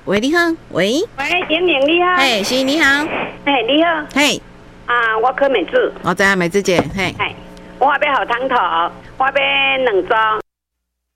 喂，你好，喂， 莹莹你好， 嘿，是你好， 你好， 嘿， 我柯美智， 我知影美智姐，嘿， 我要学汤头，我要2组，